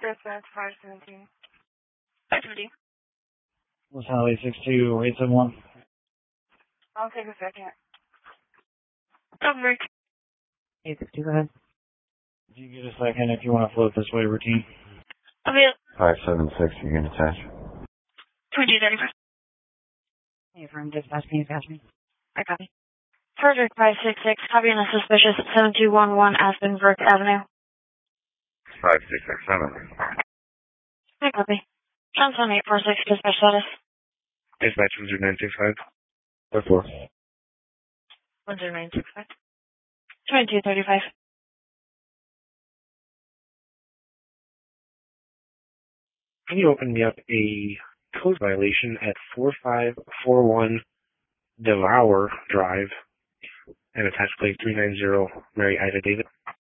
Dispatch 517. 517. Los Highway 62871. I'll take a second. Over. 862, go ahead. If you get a second, if you want to float this way, routine. Avail. 576, you can attach. 2235. Hey, from dispatch, can you attach me? I copy. Frederick 566, copy on a suspicious 7211 Aspen Brook Avenue. 5667. I copy. Johnson 846, dispatch status. Dispatch 10965. What for? 10965. 2235. Can you open me up a code violation at 4541 Devour Drive and attach plate 390 Mary Ida David?